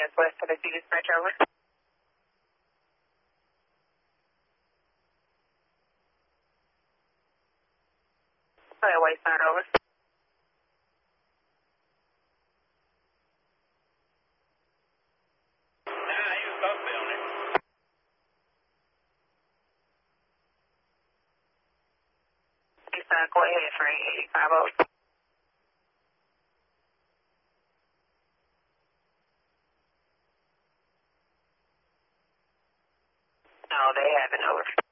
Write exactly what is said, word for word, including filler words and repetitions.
West Tennessee dispatch, over. Play Wayside, over. Nah, he was supposed to be on it. Wayside, go ahead, train eighty-five oh. No, they haven't, over.